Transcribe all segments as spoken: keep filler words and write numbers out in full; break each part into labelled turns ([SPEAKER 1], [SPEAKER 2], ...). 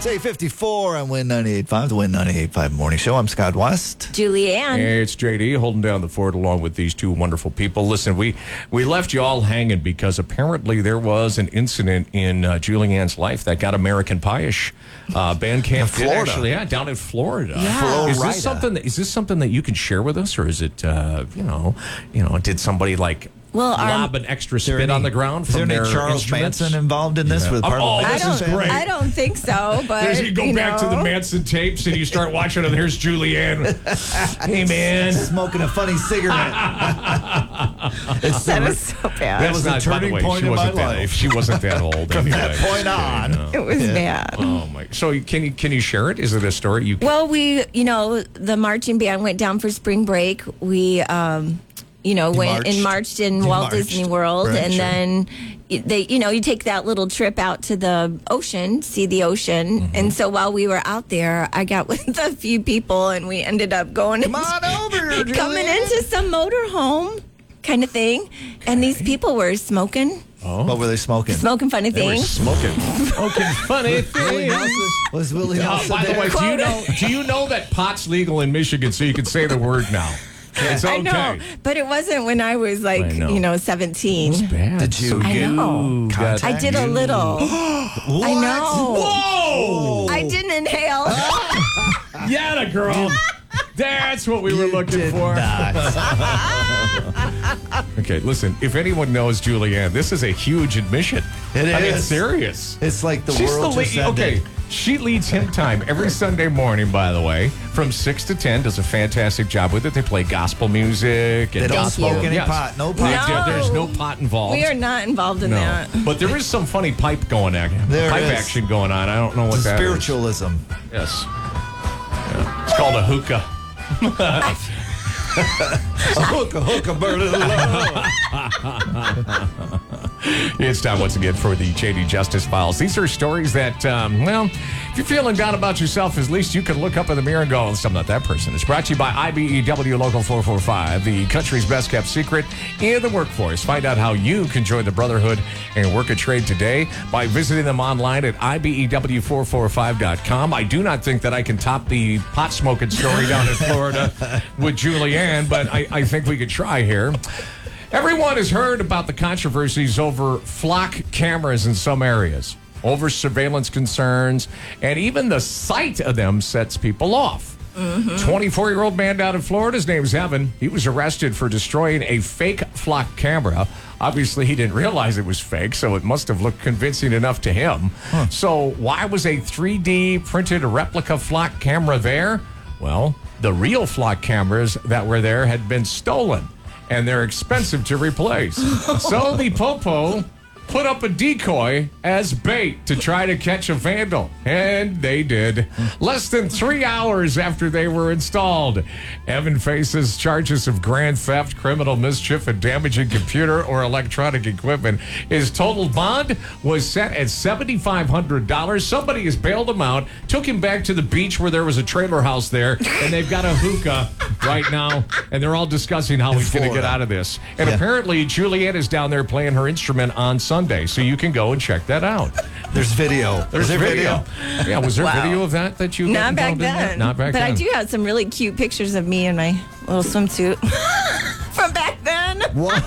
[SPEAKER 1] It's eight fifty-four on Win ninety-eight point five, the Win ninety-eight point five Morning Show. I'm Scott West.
[SPEAKER 2] Julianne.
[SPEAKER 3] Hey, it's J D holding down the fort along with these two wonderful people. Listen, we, we left you all hanging because apparently there was an incident in uh, Julianne's life that got American Pie-ish. Uh, band camp
[SPEAKER 1] In Florida.
[SPEAKER 3] Actually, yeah, down in Florida.
[SPEAKER 2] Yeah.
[SPEAKER 3] Is
[SPEAKER 1] Florida.
[SPEAKER 3] this something that, is this something that you can share with us, or is it, uh, you know, you know, did somebody like
[SPEAKER 2] Well, our-
[SPEAKER 3] lob an extra
[SPEAKER 1] Is there
[SPEAKER 3] spit
[SPEAKER 1] any-
[SPEAKER 3] on the ground
[SPEAKER 1] Is there
[SPEAKER 3] from
[SPEAKER 1] any
[SPEAKER 3] their
[SPEAKER 1] Charles
[SPEAKER 3] instruments?
[SPEAKER 1] Manson involved in this?
[SPEAKER 3] Yeah.
[SPEAKER 1] With part
[SPEAKER 3] Oh,
[SPEAKER 1] of the
[SPEAKER 2] I
[SPEAKER 3] this
[SPEAKER 2] don't,
[SPEAKER 3] is great.
[SPEAKER 2] I don't think so, but
[SPEAKER 3] There's, you go
[SPEAKER 2] you
[SPEAKER 3] back to the
[SPEAKER 2] know.
[SPEAKER 3] Manson tapes and you start watching and there's Julianne. Hey, man.
[SPEAKER 1] smoking a funny cigarette. it's
[SPEAKER 2] That
[SPEAKER 1] the-
[SPEAKER 2] is so bad.
[SPEAKER 1] That was a
[SPEAKER 3] by the
[SPEAKER 1] turning
[SPEAKER 3] way,
[SPEAKER 1] point
[SPEAKER 3] she
[SPEAKER 1] in my
[SPEAKER 3] wasn't that
[SPEAKER 1] life.
[SPEAKER 3] old. She wasn't that old.
[SPEAKER 1] From
[SPEAKER 3] anyway.
[SPEAKER 1] that point on.
[SPEAKER 3] Yeah, no.
[SPEAKER 2] It was bad.
[SPEAKER 3] Oh my! So can you can you share it? Is it a story you?
[SPEAKER 2] Well, we, you know, the marching band went down for spring break. We, um, you know,
[SPEAKER 1] You
[SPEAKER 2] went
[SPEAKER 1] marched.
[SPEAKER 2] and marched in
[SPEAKER 1] You
[SPEAKER 2] Walt
[SPEAKER 1] marched.
[SPEAKER 2] Disney World,
[SPEAKER 1] Right,
[SPEAKER 2] and
[SPEAKER 1] sure.
[SPEAKER 2] then they, you know, you take that little trip out to the ocean, see the ocean,
[SPEAKER 1] Mm-hmm.
[SPEAKER 2] and so while we were out there, I got with a few people, and we ended up going
[SPEAKER 1] Come on over,
[SPEAKER 2] coming
[SPEAKER 1] Julianne.
[SPEAKER 2] into some motorhome kind of thing, and these people were smoking,
[SPEAKER 1] What were they smoking?
[SPEAKER 2] smoking funny
[SPEAKER 3] They were
[SPEAKER 2] things.
[SPEAKER 3] smoking. Smoking funny
[SPEAKER 1] Willie
[SPEAKER 3] things.
[SPEAKER 1] Nelson? Was Willie
[SPEAKER 3] Uh,
[SPEAKER 1] Nelson
[SPEAKER 3] by the
[SPEAKER 1] there?
[SPEAKER 3] way, do you know do you know that pot's legal in Michigan, so you can say the word now? It's okay.
[SPEAKER 2] I know, but it wasn't when I was like,
[SPEAKER 3] I know.
[SPEAKER 2] you know, seventeen.
[SPEAKER 3] Bad.
[SPEAKER 1] Did you-
[SPEAKER 3] So
[SPEAKER 2] I know.
[SPEAKER 1] Contact
[SPEAKER 2] I did a
[SPEAKER 1] you?
[SPEAKER 2] little.
[SPEAKER 1] What?
[SPEAKER 2] I know.
[SPEAKER 3] Whoa!
[SPEAKER 2] I didn't inhale.
[SPEAKER 3] Yeah, girl. That's what we were looking
[SPEAKER 1] Did
[SPEAKER 3] for.
[SPEAKER 1] not.
[SPEAKER 3] Okay, listen. If anyone knows Julianne, this is a huge admission.
[SPEAKER 1] It
[SPEAKER 3] I mean,
[SPEAKER 1] is.
[SPEAKER 3] serious.
[SPEAKER 1] It's like the
[SPEAKER 3] She's
[SPEAKER 1] world
[SPEAKER 3] the
[SPEAKER 1] just
[SPEAKER 3] lead.
[SPEAKER 1] ended.
[SPEAKER 3] Okay, she leads Hymn Time every Sunday morning, by the way, from six to ten. Does a fantastic job with it. They play gospel music. And
[SPEAKER 1] They don't
[SPEAKER 2] Thank
[SPEAKER 1] smoke
[SPEAKER 2] you.
[SPEAKER 1] any
[SPEAKER 3] Yes.
[SPEAKER 1] pot. No pot.
[SPEAKER 3] There-
[SPEAKER 2] No.
[SPEAKER 3] There's no pot involved.
[SPEAKER 2] We are not involved in
[SPEAKER 3] no.
[SPEAKER 2] that.
[SPEAKER 3] But there is some funny pipe going on.
[SPEAKER 1] There
[SPEAKER 3] pipe
[SPEAKER 1] is.
[SPEAKER 3] action going on. I don't know what
[SPEAKER 1] It's
[SPEAKER 3] that is.
[SPEAKER 1] spiritualism.
[SPEAKER 3] Yes. Yeah. It's called a hookah.
[SPEAKER 1] A hook, a hook, a bird of love.
[SPEAKER 3] It's time once again for the J D Justice Files. These are stories that, um, well, if you're feeling down about yourself, at least you can look up in the mirror and go, I'm not that person. It's brought to you by I B E W Local four four five, the country's best kept secret in the workforce. Find out how you can join the Brotherhood and work a trade today by visiting them online at I B E W four four five dot com. I do not think that I can top the pot smoking story down in Florida with Julianne, but I, I think we could try here. Everyone has heard about the controversies over flock cameras in some areas, over surveillance concerns, and even the sight of them sets people off. twenty-four-year-old man down in Florida, his name's Evan. He was arrested for destroying a fake flock camera. Obviously, he didn't realize it was fake, so it must have looked convincing enough to him. So why was a three D printed replica flock camera there? Well, the real flock cameras that were there had been stolen, and they're expensive to replace. So the Popo put up a decoy as bait to try to catch a vandal, and they did. Less than three hours after they were installed, Evan faces charges of grand theft, criminal mischief, and damaging computer or electronic equipment. His total bond was set at seven thousand five hundred dollars. Somebody has bailed him out, took him back to the beach where there was a trailer house there, and they've got a hookah right now, and they're all discussing how he's going to get
[SPEAKER 1] Florida.
[SPEAKER 3] out of this. And
[SPEAKER 1] Yeah.
[SPEAKER 3] apparently, Juliet is down there playing her instrument on Sunday, so you can go and check that out.
[SPEAKER 1] There's video.
[SPEAKER 3] There's
[SPEAKER 1] there
[SPEAKER 3] video. Yeah, was there
[SPEAKER 2] Wow.
[SPEAKER 3] video of that that you got
[SPEAKER 2] Not back
[SPEAKER 3] involved in that?
[SPEAKER 2] then.
[SPEAKER 3] Not back
[SPEAKER 2] but
[SPEAKER 3] then.
[SPEAKER 2] I do have some really cute pictures of me in my little swimsuit from back then.
[SPEAKER 1] What?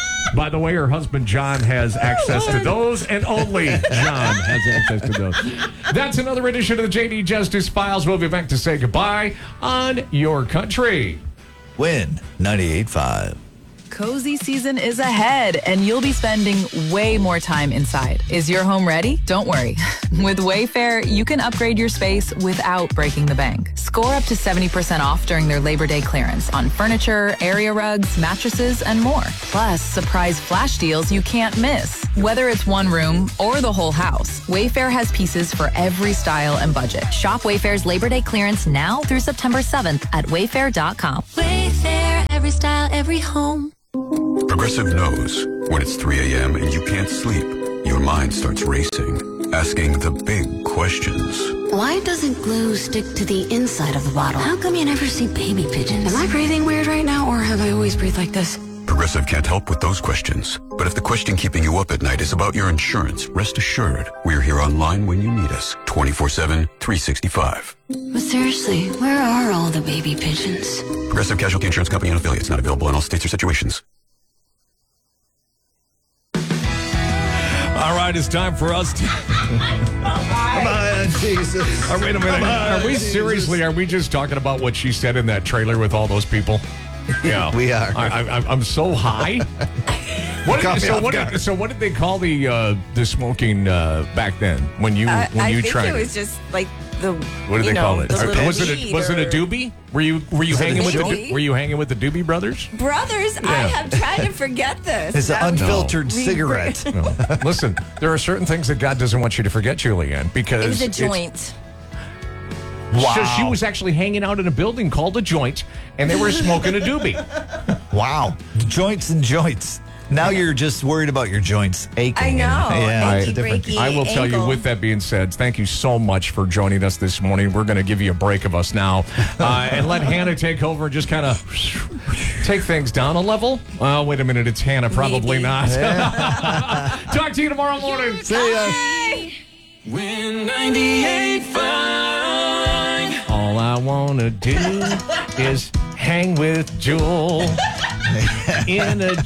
[SPEAKER 3] By the way, her husband John has access to those, and only John has access to those. That's another edition of the J D Justice Files. We'll be back to say goodbye on Your Country.
[SPEAKER 1] Win ninety-eight point five.
[SPEAKER 4] Cozy season is ahead, and you'll be spending way more time inside. Is your home ready? Don't worry. With Wayfair, you can upgrade your space without breaking the bank. Score up to seventy percent off during their Labor Day clearance on furniture, area rugs, mattresses, and more. Plus, surprise flash deals you can't miss. Whether it's one room or the whole house, Wayfair has pieces for every style and budget. Shop Wayfair's Labor Day clearance now through September seventh at wayfair dot com.
[SPEAKER 5] Wayfair, every style, every home.
[SPEAKER 6] Progressive knows when it's three a.m. and you can't sleep, your mind starts racing, asking the big questions.
[SPEAKER 5] Why doesn't glue stick to the inside of the bottle? How come you never see baby pigeons? Am I breathing weird right now, or have I always breathed like this?
[SPEAKER 6] Progressive can't help with those questions. But if the question keeping you up at night is about your insurance, rest assured, we're here online when you need us, twenty-four seven, three sixty-five.
[SPEAKER 5] But seriously, where are all the baby pigeons?
[SPEAKER 6] Progressive Casualty Insurance Company and affiliates, not available in all states or situations.
[SPEAKER 3] All right, it's time for us to...
[SPEAKER 1] Come on, Jesus.
[SPEAKER 3] Oh, wait a minute.
[SPEAKER 1] Come on,
[SPEAKER 3] Are we
[SPEAKER 1] Jesus.
[SPEAKER 3] seriously, are we just talking about what she said in that trailer with all those people? Yeah.
[SPEAKER 1] We are.
[SPEAKER 3] I, I, I'm so high. What
[SPEAKER 1] Caught
[SPEAKER 3] did,
[SPEAKER 1] me
[SPEAKER 3] so,
[SPEAKER 1] off
[SPEAKER 3] what
[SPEAKER 1] guard.
[SPEAKER 3] did, so what did they call the uh, the smoking uh, back then when you
[SPEAKER 2] Uh,
[SPEAKER 3] when
[SPEAKER 2] I
[SPEAKER 3] you
[SPEAKER 2] think
[SPEAKER 3] tried
[SPEAKER 2] it was just like the.
[SPEAKER 3] What did
[SPEAKER 2] you
[SPEAKER 3] they
[SPEAKER 2] know,
[SPEAKER 3] call it?
[SPEAKER 2] the
[SPEAKER 3] Or-
[SPEAKER 2] little
[SPEAKER 3] was it a,
[SPEAKER 2] weed
[SPEAKER 3] was it a
[SPEAKER 2] or-
[SPEAKER 3] doobie? Were you were you
[SPEAKER 1] Was it a
[SPEAKER 3] hanging with the
[SPEAKER 2] joint?
[SPEAKER 3] were you hanging with the Doobie Brothers?
[SPEAKER 2] Brothers, I
[SPEAKER 3] Yeah.
[SPEAKER 2] have tried to forget this.
[SPEAKER 1] It's an
[SPEAKER 2] That was-
[SPEAKER 1] unfiltered
[SPEAKER 2] No.
[SPEAKER 1] cigarette.
[SPEAKER 3] No. Listen, there are certain things that God doesn't want you to forget, Julianne, because
[SPEAKER 2] It was a
[SPEAKER 3] it's-
[SPEAKER 2] joint.
[SPEAKER 1] Wow.
[SPEAKER 3] So she was actually hanging out in a building called a joint, and they were smoking a doobie.
[SPEAKER 1] Wow. Joints and joints. Now you're just worried about your joints aching.
[SPEAKER 2] I know.
[SPEAKER 1] And, yeah,
[SPEAKER 2] Achy,
[SPEAKER 1] it's a different
[SPEAKER 2] breaky.
[SPEAKER 3] I will tell you,
[SPEAKER 2] ankle.
[SPEAKER 3] with that being said, thank you so much for joining us this morning. We're going to give you a break of us now uh, and let Hannah take over and just kind of take things down a level. Uh, wait a minute, it's Hannah. Probably
[SPEAKER 2] Maybe.
[SPEAKER 3] not. Talk to you tomorrow morning.
[SPEAKER 1] See ya.
[SPEAKER 2] Bye.
[SPEAKER 7] Win ninety-eight five.
[SPEAKER 3] All I want to do is hang with Jewel in a